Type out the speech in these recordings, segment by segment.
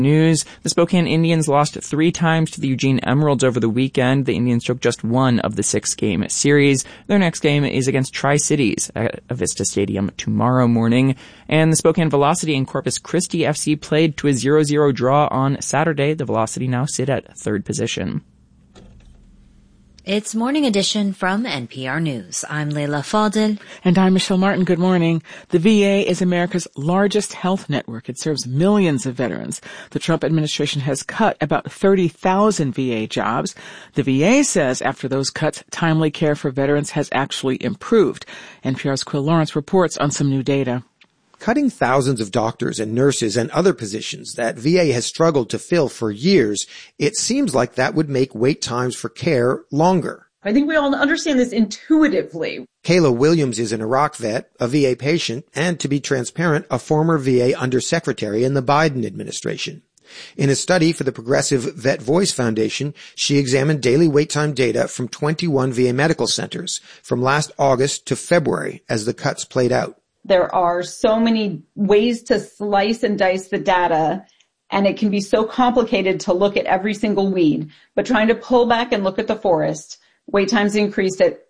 News. The Spokane Indians lost 3 times to the Eugene Emeralds over the weekend. The Indians took just 1 of the 6-game series. Their next game is against Tri-Cities at Avista Stadium tomorrow morning. And the Spokane Velocity and Corpus Christi FC played to a 0-0 draw on Saturday. The Velocity now sit at 3rd position. It's Morning Edition from NPR News. I'm Leila Fadel. And I'm Michelle Martin. Good morning. The VA is America's largest health network. It serves millions of veterans. The Trump administration has cut about 30,000 VA jobs. The VA says after those cuts, timely care for veterans has actually improved. NPR's Quill Lawrence reports on some new data. Cutting thousands of doctors and nurses and other positions that VA has struggled to fill for years, it seems like that would make wait times for care longer. I think we all understand this intuitively. Kayla Williams is an Iraq vet, a VA patient, and to be transparent, a former VA undersecretary in the Biden administration. In a study for the Progressive Vet Voice Foundation, she examined daily wait time data from 21 VA medical centers from last August to February as the cuts played out. There are so many ways to slice and dice the data, and it can be so complicated to look at every single weed. But trying to pull back and look at the forest, wait times increased at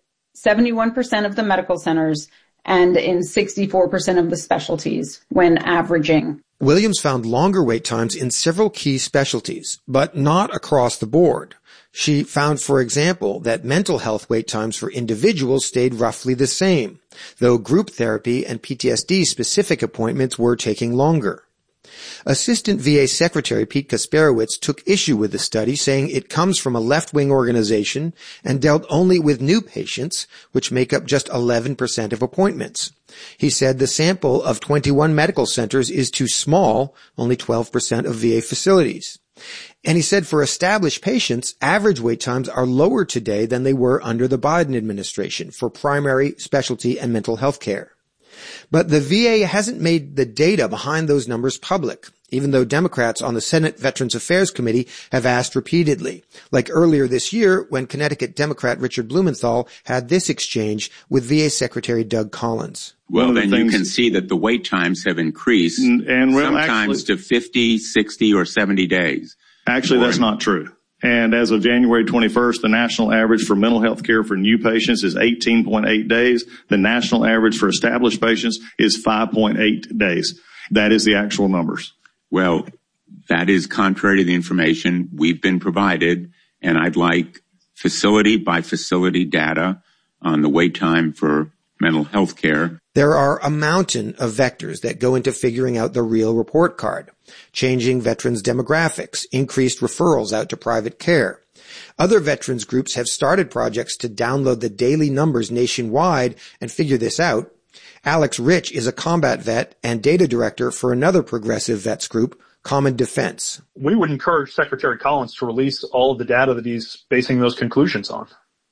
71% of the medical centers and in 64% of the specialties when averaging. Williams found longer wait times in several key specialties, but not across the board. She found, for example, that mental health wait times for individuals stayed roughly the same, though group therapy and PTSD-specific appointments were taking longer. Assistant VA Secretary Pete Kasperowicz took issue with the study, saying it comes from a left-wing organization and dealt only with new patients, which make up just 11% of appointments. He said the sample of 21 medical centers is too small, only 12% of VA facilities. And he said for established patients, average wait times are lower today than they were under the Biden administration for primary, specialty, and mental health care. But the VA hasn't made the data behind those numbers public, even though Democrats on the Senate Veterans Affairs Committee have asked repeatedly, like earlier this year when Connecticut Democrat Richard Blumenthal had this exchange with VA Secretary Doug Collins. Well, then you can see that the wait times have increased, and sometimes to 50, 60, or 70 days. Actually, that's not true. And as of January 21st, the national average for mental health care for new patients is 18.8 days. The national average for established patients is 5.8 days. That is the actual numbers. Well, that is contrary to the information we've been provided, and I'd like facility by facility data on the wait time for mental health care. There are a mountain of vectors that go into figuring out the real report card. Changing veterans' demographics, increased referrals out to private care. Other veterans groups have started projects to download the daily numbers nationwide and figure this out. Alex Rich is a combat vet and data director for another progressive vets group, Common Defense. We would encourage Secretary Collins to release all of the data that he's basing those conclusions on.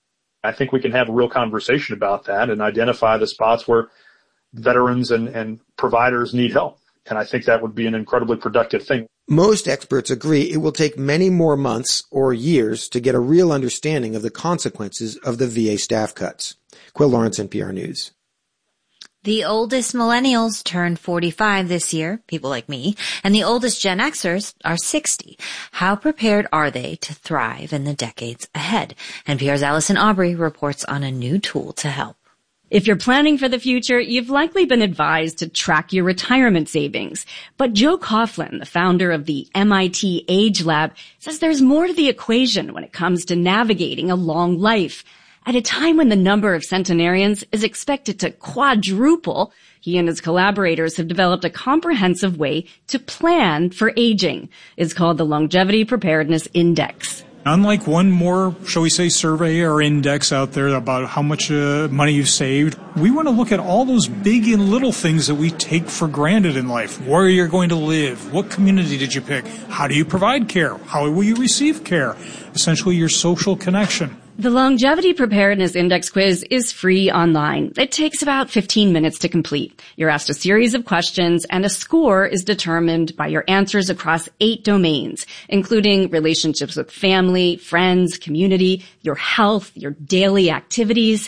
I think we can have a real conversation about that and identify the spots where veterans and providers need help. And I think that would be an incredibly productive thing. Most experts agree it will take many more months or years to get a real understanding of the consequences of the VA staff cuts. Quill Lawrence, NPR News. The oldest millennials turned 45 this year, people like me, and the oldest Gen Xers are 60. How prepared are they to thrive in the decades ahead? NPR's Allison Aubrey reports on a new tool to help. If you're planning for the future, you've likely been advised to track your retirement savings. But Joe Coughlin, the founder of the MIT Age Lab, says there's more to the equation when it comes to navigating a long life. At a time when the number of centenarians is expected to quadruple, he and his collaborators have developed a comprehensive way to plan for aging. It's called the Longevity Preparedness Index. Unlike one more, shall we say, survey or index out there about how much money you've saved, we want to look at all those big and little things that we take for granted in life. Where you're going to live, what community did you pick, how do you provide care, how will you receive care, essentially your social connection. The Longevity Preparedness Index quiz is free online. It takes about 15 minutes to complete. You're asked a series of questions, and a score is determined by your answers across 8 domains, including relationships with family, friends, community, your health, your daily activities.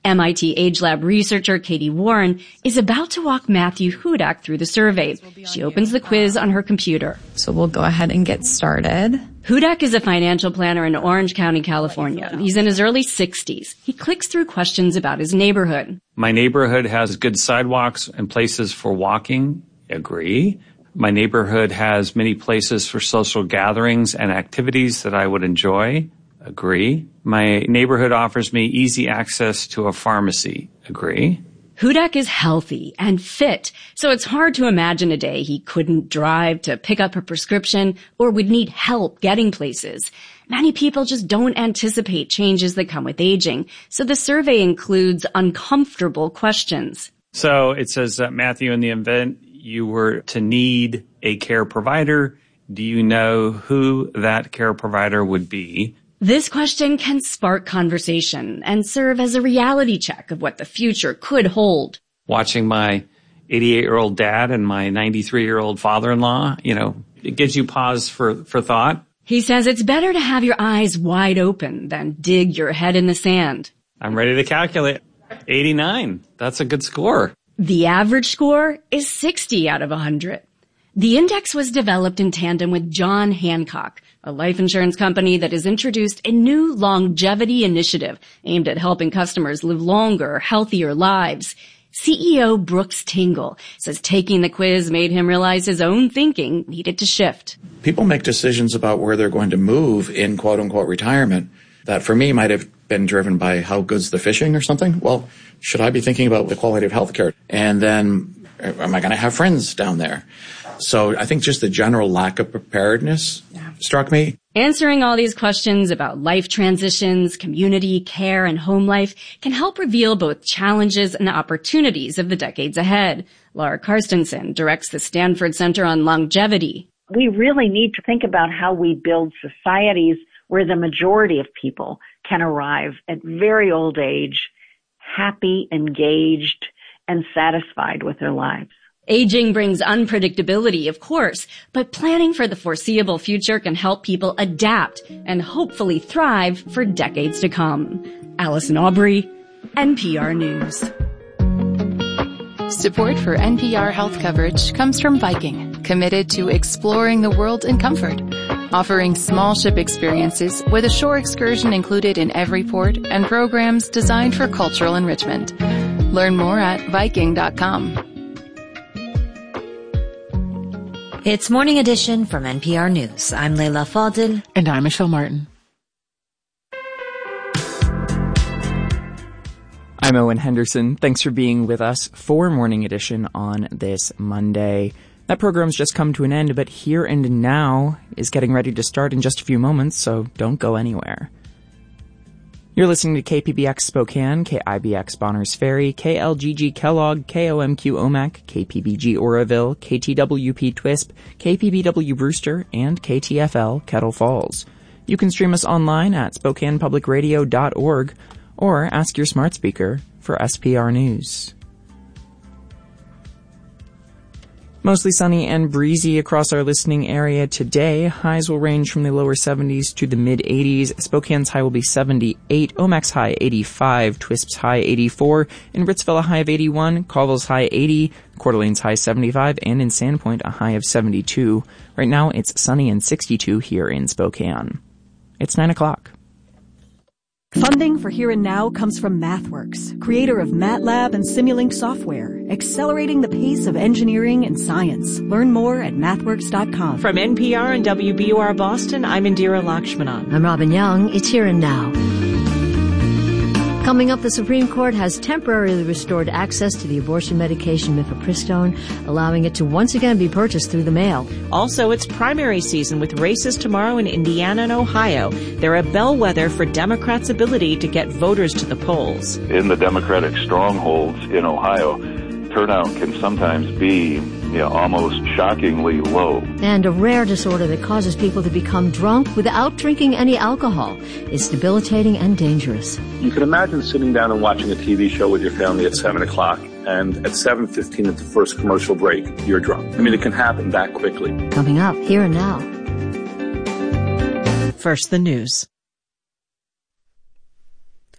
MIT Age Lab researcher Katie Warren is about to walk Matthew Hudak through the survey. She opens the quiz on her computer. So we'll go ahead and get started. Hudak is a financial planner in Orange County, California. He's in his early 60s. He clicks through questions about his neighborhood. My neighborhood has good sidewalks and places for walking. Agree. My neighborhood has many places for social gatherings and activities that I would enjoy. Agree. My neighborhood offers me easy access to a pharmacy. Agree. Hudak is healthy and fit, so it's hard to imagine a day he couldn't drive to pick up a prescription or would need help getting places. Many people just don't anticipate changes that come with aging, so the survey includes uncomfortable questions. So it says, Matthew, in the event you were to need a care provider, do you know who that care provider would be? This question can spark conversation and serve as a reality check of what the future could hold. Watching my 88-year-old dad and my 93-year-old father-in-law, it gives you pause for thought. He says it's better to have your eyes wide open than dig your head in the sand. I'm ready to calculate. 89. That's a good score. The average score is 60 out of 100. The index was developed in tandem with John Hancock, a life insurance company that has introduced a new longevity initiative aimed at helping customers live longer, healthier lives. CEO Brooks Tingle says taking the quiz made him realize his own thinking needed to shift. People make decisions about where they're going to move in quote-unquote retirement that for me might have been driven by how good's the fishing or something. Well, should I be thinking about the quality of healthcare? And then am I going to have friends down there? So I think just the general lack of preparedness struck me. Answering all these questions about life transitions, community, care, and home life can help reveal both challenges and opportunities of the decades ahead. Laura Karstensen directs the Stanford Center on Longevity. We really need to think about how we build societies where the majority of people can arrive at very old age, happy, engaged, and satisfied with their lives. Aging brings unpredictability, of course, but planning for the foreseeable future can help people adapt and hopefully thrive for decades to come. Allison Aubrey, NPR News. Support for NPR health coverage comes from Viking, committed to exploring the world in comfort, offering small ship experiences with a shore excursion included in every port and programs designed for cultural enrichment. Learn more at Viking.com. It's Morning Edition from NPR News. I'm Leila Fadil. And I'm Michelle Martin. I'm Owen Henderson. Thanks for being with us for Morning Edition on this Monday. That program's just come to an end, but Here and Now is getting ready to start in just a few moments, so don't go anywhere. You're listening to KPBX Spokane, KIBX Bonners Ferry, KLGG Kellogg, KOMQ Omak, KPBG Oroville, KTWP Twisp, KPBW Brewster, and KTFL Kettle Falls. You can stream us online at SpokanePublicRadio.org or ask your smart speaker for SPR News. Mostly sunny and breezy across our listening area today. Highs will range from the lower 70s to the mid-80s. Spokane's high will be 78, Omak's high 85, Twisp's high 84, in Britsville a high of 81, Colville's high 80, Coeur d'Alene's high 75, and in Sandpoint a high of 72. Right now it's sunny and 62 here in Spokane. It's 9 o'clock. Funding for Here and Now comes from MathWorks, creator of MATLAB and Simulink software, accelerating the pace of engineering and science. Learn more at mathworks.com. From NPR and WBUR Boston, I'm Indira Lakshmanan. I'm Robin Young. It's Here and Now. Coming up, the Supreme Court has temporarily restored access to the abortion medication mifepristone, allowing it to once again be purchased through the mail. Also, it's primary season with races tomorrow in Indiana and Ohio. They're a bellwether for Democrats' ability to get voters to the polls. In the Democratic strongholds in Ohio, turnout can sometimes be almost shockingly low. And a rare disorder that causes people to become drunk without drinking any alcohol is debilitating and dangerous. You can imagine sitting down and watching a TV show with your family at 7 o'clock, and at 7:15 at the first commercial break, you're drunk. I mean, it can happen that quickly. Coming up, Here and Now. First, the news.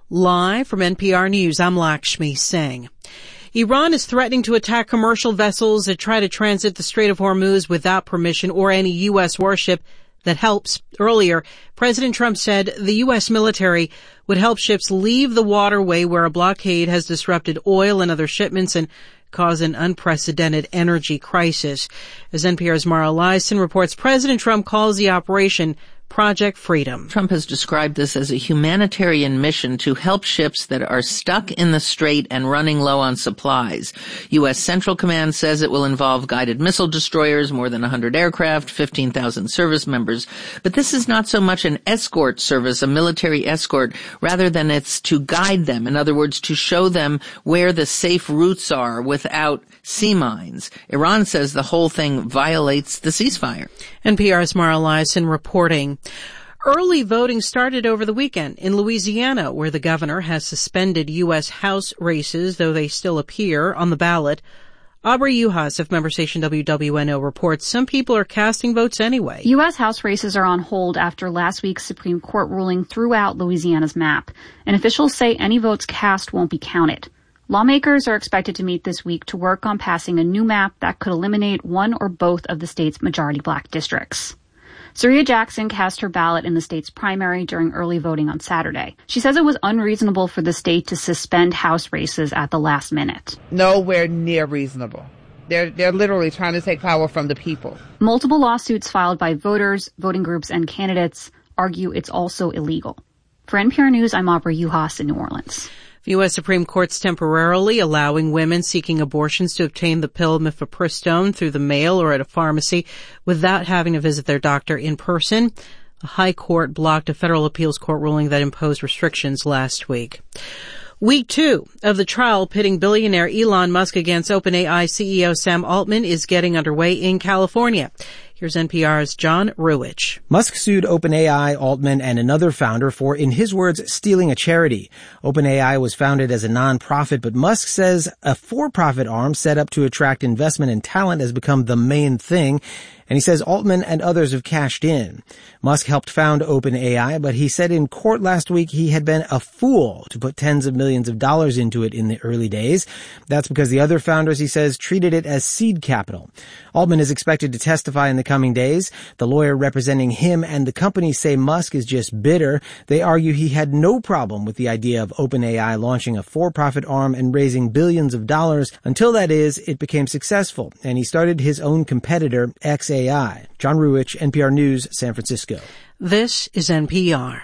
Live from NPR News, I'm Lakshmi Singh. Iran is threatening to attack commercial vessels that try to transit the Strait of Hormuz without permission or any U.S. warship that helps. Earlier, President Trump said the U.S. military would help ships leave the waterway where a blockade has disrupted oil and other shipments and cause an unprecedented energy crisis. As NPR's Mara Liasson reports, President Trump calls the operation Project Freedom. Trump has described this as a humanitarian mission to help ships that are stuck in the strait and running low on supplies. U.S. Central Command says it will involve guided missile destroyers, more than 100 aircraft, 15,000 service members. But this is not so much an escort service, a military escort, rather than it's to guide them. In other words, to show them where the safe routes are without sea mines. Iran says the whole thing violates the ceasefire. NPR's Mara Liasson reporting. Early voting started over the weekend in Louisiana, where the governor has suspended U.S. House races, though they still appear on the ballot. Aubrey Uhas of member station WWNO reports some people are casting votes anyway. U.S. House races are on hold after last week's Supreme Court ruling threw out Louisiana's map, and officials say any votes cast won't be counted. Lawmakers are expected to meet this week to work on passing a new map that could eliminate one or both of the state's majority black districts. Saria Jackson cast her ballot in the state's primary during early voting on Saturday. She says it was unreasonable for the state to suspend House races at the last minute. Nowhere near reasonable. They're literally trying to take power from the people. Multiple lawsuits filed by voters, voting groups, and candidates argue it's also illegal. For NPR News, I'm Aubrey Uhas in New Orleans. The U.S. Supreme Court's temporarily allowing women seeking abortions to obtain the pill mifepristone through the mail or at a pharmacy without having to visit their doctor in person. The High Court blocked a federal appeals court ruling that imposed restrictions last week. Week 2 of the trial pitting billionaire Elon Musk against OpenAI CEO Sam Altman is getting underway in California. Here's NPR's John Ruwitch. Musk sued OpenAI, Altman, and another founder for, in his words, stealing a charity. OpenAI was founded as a non-profit, but Musk says a for-profit arm set up to attract investment and talent has become the main thing. And he says Altman and others have cashed in. Musk helped found OpenAI, but he said in court last week he had been a fool to put tens of millions of dollars into it in the early days. That's because the other founders, he says, treated it as seed capital. Altman is expected to testify in the coming days. The lawyer representing him and the company say Musk is just bitter. They argue he had no problem with the idea of OpenAI launching a for-profit arm and raising billions of dollars until, that is, it became successful, and he started his own competitor, xAI. John Ruwitch, NPR News, San Francisco. This is NPR.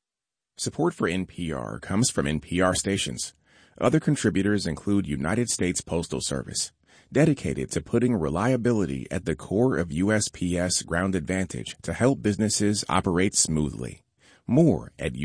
Support for NPR comes from NPR stations. Other contributors include United States Postal Service, dedicated to putting reliability at the core of USPS Ground Advantage to help businesses operate smoothly. More at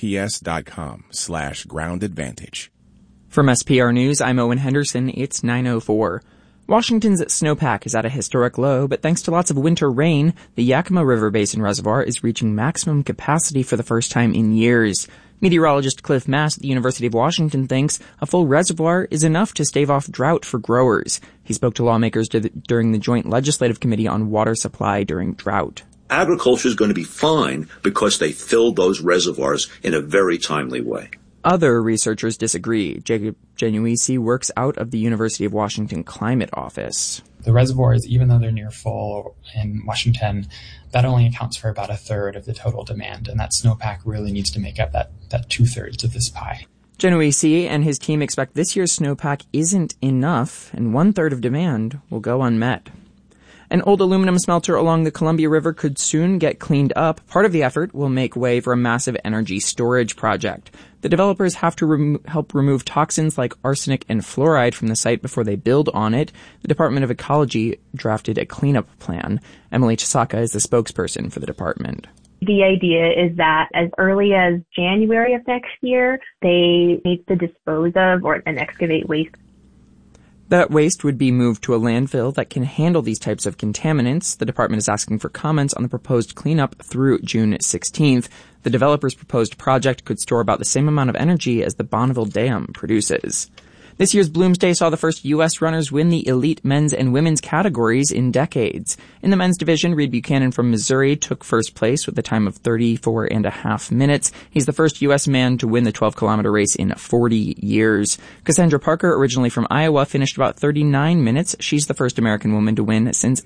USPS.com/Ground Advantage. From SPR News, I'm Owen Henderson. It's 9:04. Washington's snowpack is at a historic low, but thanks to lots of winter rain, the Yakima River Basin Reservoir is reaching maximum capacity for the first time in years. Meteorologist Cliff Mass at the University of Washington thinks a full reservoir is enough to stave off drought for growers. He spoke to lawmakers during the Joint Legislative Committee on Water Supply during drought. Agriculture is going to be fine because they filled those reservoirs in a very timely way. Other researchers disagree. Jacob Genuisi works out of the University of Washington Climate Office. The reservoirs, even though they're near full in Washington, that only accounts for about a third of the total demand, and that snowpack really needs to make up that 2/3 of this pie. Genuisi and his team expect this year's snowpack isn't enough, and 1/3 of demand will go unmet. An old aluminum smelter along the Columbia River could soon get cleaned up. Part of the effort will make way for a massive energy storage project. The developers have to help remove toxins like arsenic and fluoride from the site before they build on it. The Department of Ecology drafted a cleanup plan. Emily Chisaka is the spokesperson for the department. The idea is that as early as January of next year, they need to dispose of and excavate waste. That waste would be moved to a landfill that can handle these types of contaminants. The department is asking for comments on the proposed cleanup through June 16th. The developer's proposed project could store about the same amount of energy as the Bonneville Dam produces. This year's Bloomsday saw the first U.S. runners win the elite men's and women's categories in decades. In the men's division, Reed Buchanan from Missouri took first place with a time of 34.5 minutes. He's the first U.S. man to win the 12-kilometer race in 40 years. Cassandra Parker, originally from Iowa, finished about 39 minutes. She's the first American woman to win since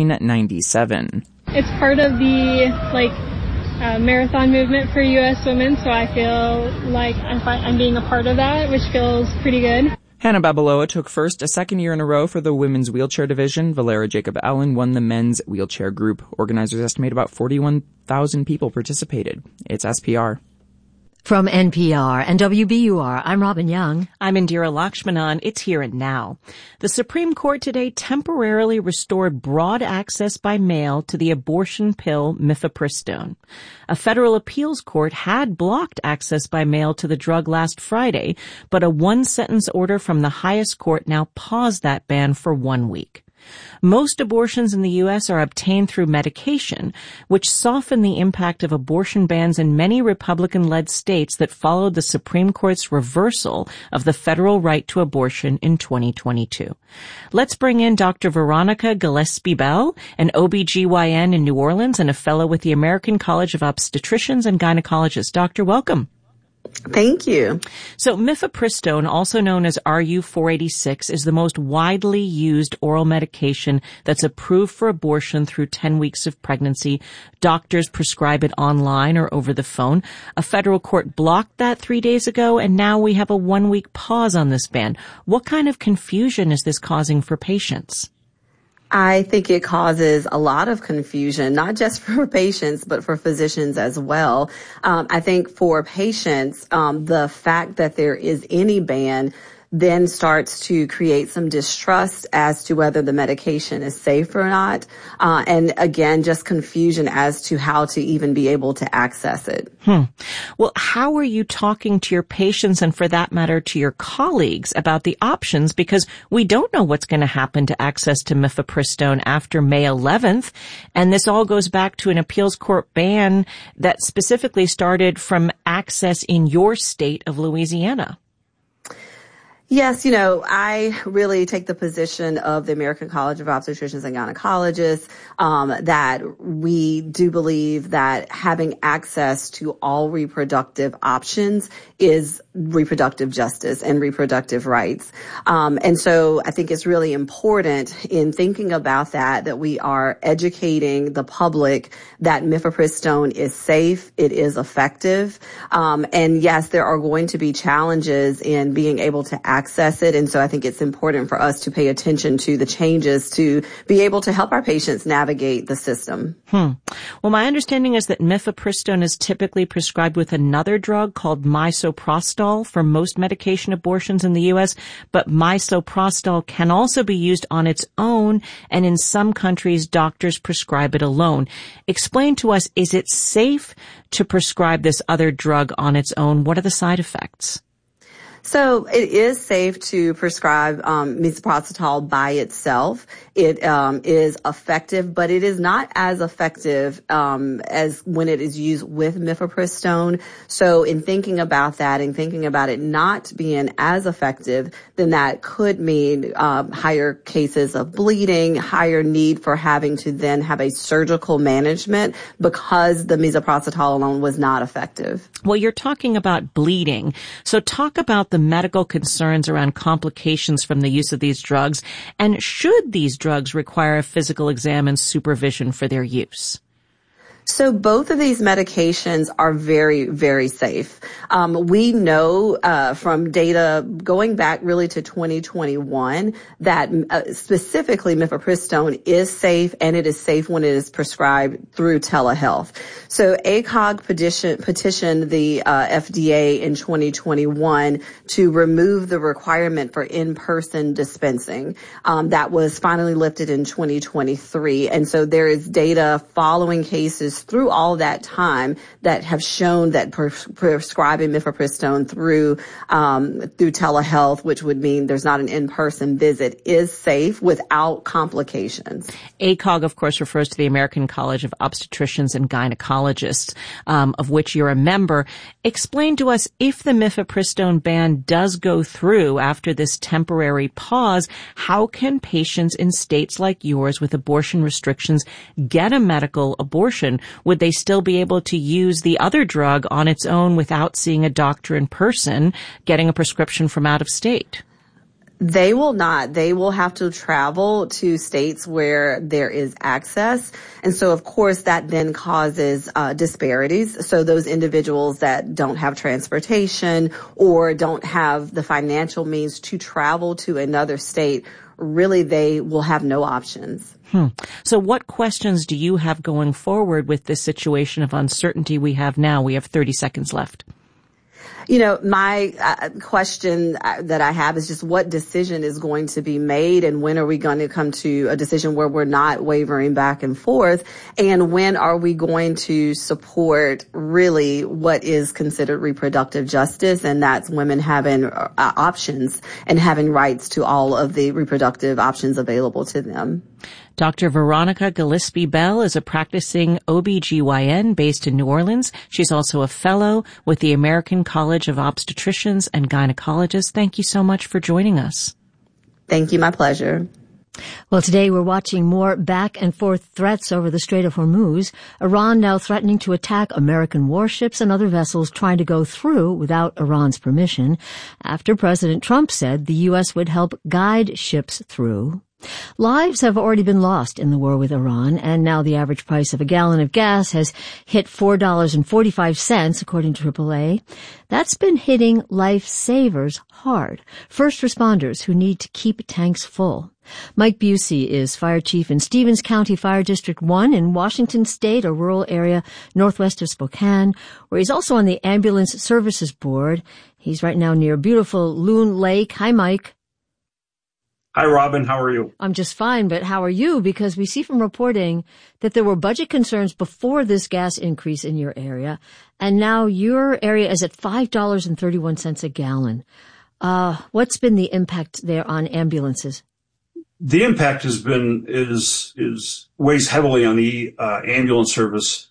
1997. It's part of the, marathon movement for U.S. women, so I feel like I'm being a part of that, which feels pretty good. Hannah Babaloa took first a second year in a row for the women's wheelchair division. Valera Jacob Allen won the men's wheelchair group. Organizers estimate about 41,000 people participated. It's SPR. From NPR and WBUR, I'm Robin Young. I'm Indira Lakshmanan. It's Here and Now. The Supreme Court today temporarily restored broad access by mail to the abortion pill mifepristone. A federal appeals court had blocked access by mail to the drug last Friday, but a one-sentence order from the highest court now paused that ban for 1 week. Most abortions in the U.S. are obtained through medication, which soften the impact of abortion bans in many Republican-led states that followed the Supreme Court's reversal of the federal right to abortion in 2022. Let's bring in Dr. Veronica Gillespie-Bell, an OBGYN in New Orleans and a fellow with the American College of Obstetricians and Gynecologists. Doctor, welcome. Thank you. So mifepristone, also known as RU-486, is the most widely used oral medication that's approved for abortion through 10 weeks of pregnancy. Doctors prescribe it online or over the phone. A federal court blocked that 3 days ago, and now we have a 1 week pause on this ban. What kind of confusion is this causing for patients? I think it causes a lot of confusion, not just for patients, but for physicians as well. I think for patients, the fact that there is any ban then starts to create some distrust as to whether the medication is safe or not. And again, just confusion as to how to even be able to access it. Well, how are you talking to your patients and for that matter to your colleagues about the options? Because we don't know what's going to happen to access to mifepristone after May 11th. And this all goes back to an appeals court ban that specifically started from access in your state of Louisiana. Yes, I really take the position of the American College of Obstetricians and Gynecologists, that we do believe that having access to all reproductive options is reproductive justice and reproductive rights. And so I think it's really important in thinking about that we are educating the public that mifepristone is safe, it is effective. And yes, there are going to be challenges in being able to access it. And so I think it's important for us to pay attention to the changes to be able to help our patients navigate the system. Well, my understanding is that mifepristone is typically prescribed with another drug called misoprostol for most medication abortions in the U.S., but misoprostol can also be used on its own, and in some countries, doctors prescribe it alone. Explain to us, is it safe to prescribe this other drug on its own? What are the side effects? So it is safe to prescribe misoprostol by itself. It is effective, but it is not as effective as when it is used with mifepristone. So in thinking about that and thinking about it not being as effective, then that could mean higher cases of bleeding, higher need for having to then have a surgical management because the misoprostol alone was not effective. Well, you're talking about bleeding. So talk about the medical concerns around complications from the use of these drugs, and should these drugs require a physical exam and supervision for their use? So both of these medications are very, very safe. We know from data going back really to 2021 that specifically mifepristone is safe, and it is safe when it is prescribed through telehealth. So ACOG petitioned the FDA in 2021 to remove the requirement for in-person dispensing. That was finally lifted in 2023. And so there is data following cases cardiologists through all that time that have shown that prescribing mifepristone through telehealth, which would mean there's not an in-person visit, is safe without complications. ACOG, of course, refers to the American College of Obstetricians and Gynecologists, of which you're a member. Explain to us, if the mifepristone ban does go through after this temporary pause, how can patients in states like yours with abortion restrictions get a medical abortion? Would they still be able to use the other drug on its own without seeing a doctor in person, getting a prescription from out of state? They will not. They will have to travel to states where there is access. And so, of course, that then causes disparities. So those individuals that don't have transportation or don't have the financial means to travel to another state, really they will have no options. So what questions do you have going forward with this situation of uncertainty we have now? We have 30 seconds left. You know, my question that I have is just what decision is going to be made, and when are we going to come to a decision where we're not wavering back and forth, and when are we going to support really what is considered reproductive justice, and that's women having options and having rights to all of the reproductive options available to them. Dr. Veronica Gillespie-Bell is a practicing OBGYN based in New Orleans. She's also a fellow with the American College of Obstetricians and Gynecologists. Thank you so much for joining us. Thank you. My pleasure. Well, today we're watching more back and forth threats over the Strait of Hormuz. Iran now threatening to attack American warships and other vessels trying to go through without Iran's permission, after President Trump said the U.S. would help guide ships through. Lives have already been lost in the war with Iran, and now the average price of a gallon of gas has hit $4.45, according to AAA. That's been hitting lifesavers hard, first responders who need to keep tanks full. Mike Busey is fire chief in Stevens County Fire District 1 in Washington State, a rural area northwest of Spokane, where he's also on the Ambulance Services Board. He's right now near beautiful Loon Lake. Hi, Mike. Hi, Robin. How are you? I'm just fine, but how are you? Because we see from reporting that there were budget concerns before this gas increase in your area, and now your area is at $5.31 a gallon. What's been the impact there on ambulances? The impact has been weighs heavily on the ambulance service.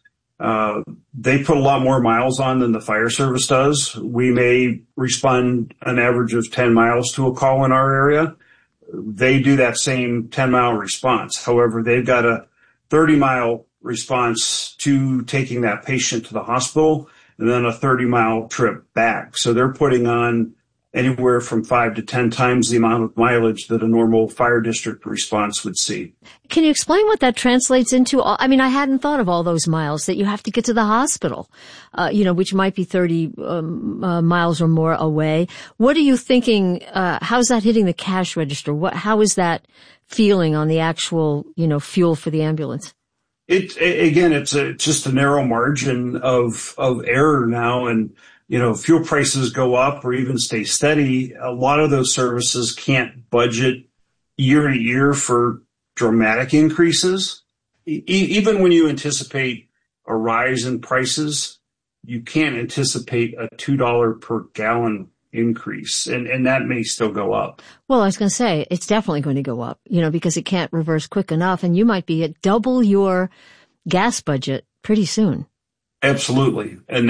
They put a lot more miles on than the fire service does. We may respond an average of 10 miles to a call in our area. They do that same 10-mile response. However, they've got a 30-mile response to taking that patient to the hospital and then a 30-mile trip back. So they're putting on anywhere from 5 to 10 times the amount of mileage that a normal fire district response would see. Can you explain what that translates into? I mean, I hadn't thought of all those miles that you have to get to the hospital, which might be 30 miles or more away. What are you thinking? How's that hitting the cash register? How is that feeling on the actual, fuel for the ambulance? It's just a narrow margin of error now. And fuel prices go up or even stay steady. A lot of those services can't budget year to year for dramatic increases. Even when you anticipate a rise in prices, you can't anticipate a $2 per gallon increase, and that may still go up. Well, I was going to say, it's definitely going to go up, because it can't reverse quick enough, and you might be at double your gas budget pretty soon. Absolutely. And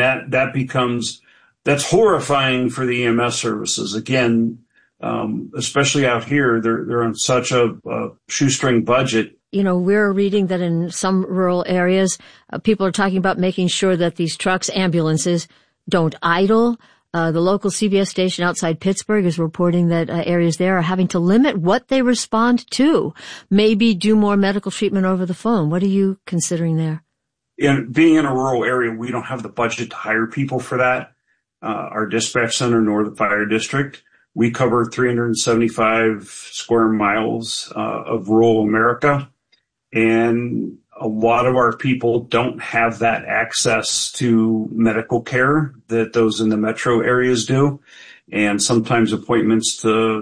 that's horrifying for the EMS services. Again, especially out here, they're on such a shoestring budget. We're reading that in some rural areas, people are talking about making sure that these trucks, ambulances, don't idle. The local CBS station outside Pittsburgh is reporting that areas there are having to limit what they respond to, maybe do more medical treatment over the phone. What are you considering there? Being in a rural area, we don't have the budget to hire people for that. Our dispatch center, nor the fire district. We cover 375 square miles of rural America, and a lot of our people don't have that access to medical care that those in the metro areas do, and sometimes appointments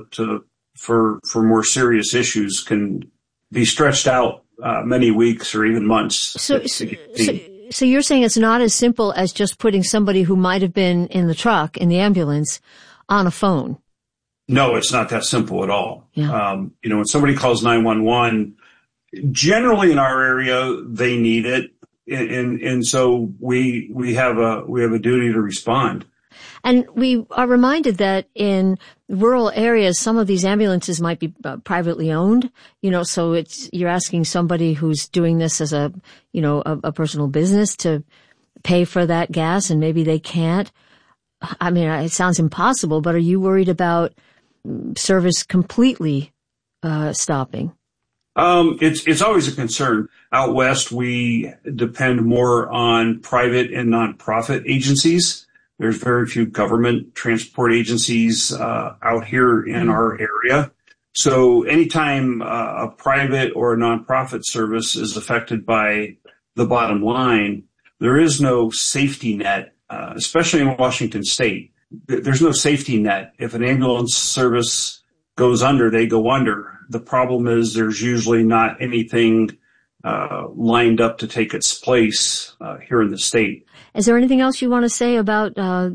for more serious issues can be stretched out many weeks or even months. So you're saying it's not as simple as just putting somebody who might have been in the truck, in the ambulance, on a phone? No, it's not that simple at all. Yeah. When somebody calls 911, generally in our area, they need it. And so we have a duty to respond. And we are reminded that in rural areas, some of these ambulances might be privately owned, so you're asking somebody who's doing this as a personal business to pay for that gas, and maybe they can't. I mean, it sounds impossible, but are you worried about service completely stopping? It's always a concern. Out west, we depend more on private and nonprofit agencies. There's very few government transport agencies out here in our area. So anytime a private or a nonprofit service is affected by the bottom line, there is no safety net, especially in Washington State. There's no safety net. If an ambulance service goes under, they go under. The problem is there's usually not anything lined up to take its place here in the state. Is there anything else you want to say about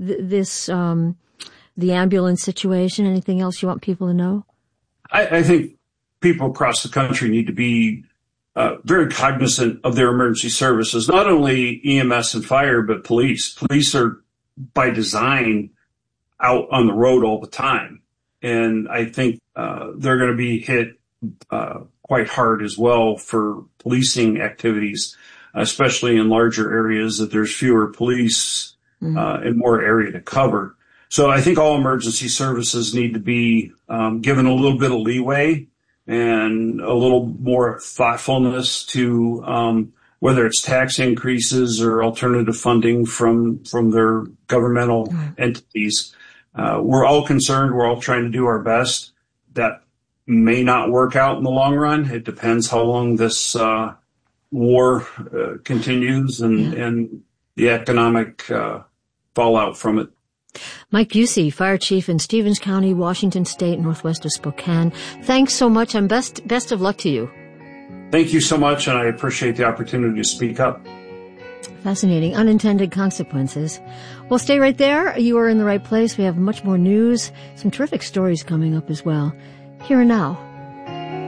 the ambulance situation? Anything else you want people to know? I think people across the country need to be very cognizant of their emergency services, not only EMS and fire, but police. Police are by design out on the road all the time. And I think they're going to be hit quite hard as well for policing activities, especially in larger areas that there's fewer police and more area to cover. So I think all emergency services need to be given a little bit of leeway and a little more thoughtfulness to whether it's tax increases or alternative funding from their governmental entities. We're all concerned. We're all trying to do our best. That may not work out in the long run. It depends how long this war continues and the economic fallout from it. Mike Busey, Fire Chief in Stevens County, Washington State, northwest of Spokane. Thanks so much, and best of luck to you. Thank you so much, and I appreciate the opportunity to speak up. Fascinating. Unintended consequences. Well, stay right there. You are in the right place. We have much more news, some terrific stories coming up as well. Here and now.